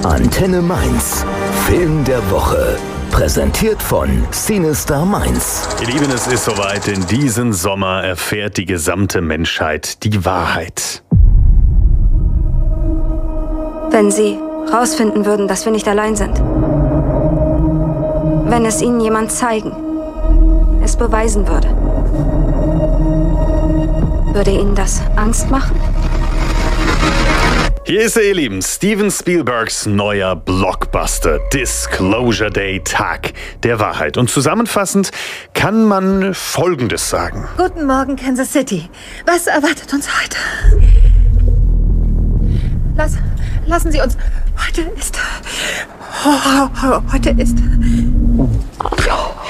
Antenne Mainz. Film der Woche. Präsentiert von Cinestar Mainz. Ihr Lieben, es ist soweit. In diesem Sommer erfährt die gesamte Menschheit die Wahrheit. Wenn Sie rausfinden würden, dass wir nicht allein sind. Wenn es Ihnen jemand zeigen, es beweisen würde. Würde Ihnen das Angst machen? Hier ist er, ihr Lieben, Steven Spielbergs neuer Blockbuster Disclosure Day, Tag der Wahrheit. Und zusammenfassend kann man Folgendes sagen. Guten Morgen, Kansas City. Was erwartet uns heute? Lassen Sie uns... Heute ist...